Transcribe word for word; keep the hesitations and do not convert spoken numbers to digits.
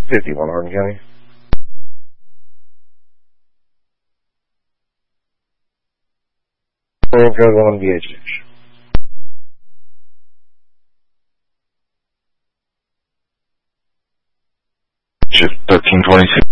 fifty-one, Hardin County. Four code one V H H. Shift thirteen twenty-six.